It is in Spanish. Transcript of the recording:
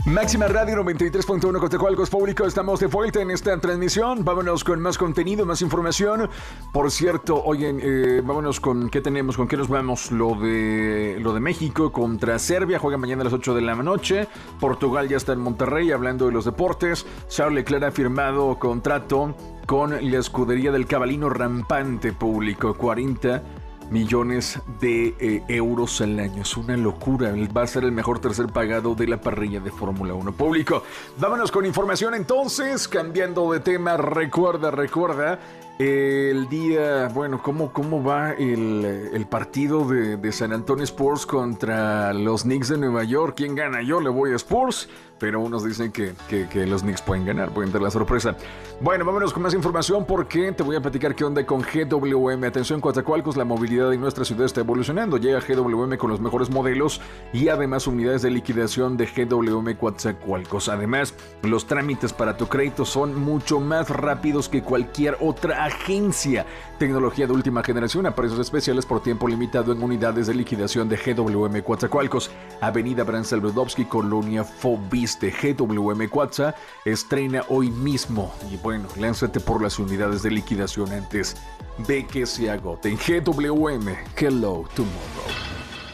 Máxima Radio 93.1 Coatzacoalcos Público, estamos de vuelta en esta transmisión. Vámonos con más contenido, más información. Por cierto, oye, vámonos con qué tenemos, con qué nos vamos. Lo de México contra Serbia, juega mañana a las 8 de la noche. Portugal ya está en Monterrey, hablando de los deportes. Charles Leclerc ha firmado contrato con la escudería del cabalino rampante público, 40 millones de euros al año. Es una locura. Va a ser el mejor tercer pagado de la parrilla de Fórmula 1 público. Vámonos con información entonces, cambiando de tema. Recuerda el día, bueno, ¿cómo va el partido de San Antonio Spurs contra los Knicks de Nueva York? ¿Quién gana? Yo le voy a Spurs, pero unos dicen que los Knicks pueden ganar, pueden dar la sorpresa. Bueno, vámonos con más información porque te voy a platicar qué onda con GWM. Atención, Coatzacoalcos, la movilidad en nuestra ciudad está evolucionando. Llega GWM con los mejores modelos y además unidades de liquidación de GWM Coatzacoalcos. Además, los trámites para tu crédito son mucho más rápidos que cualquier otra agencia. Tecnología de última generación a precios especiales por tiempo limitado en unidades de liquidación de GWM Coatzacoalcos. Avenida Branzel Brodowski, Colonia Fobiste. GWM Coatza estrena hoy mismo. Y bueno, lánzate por las unidades de liquidación antes de que se agoten. GWM, hello tomorrow.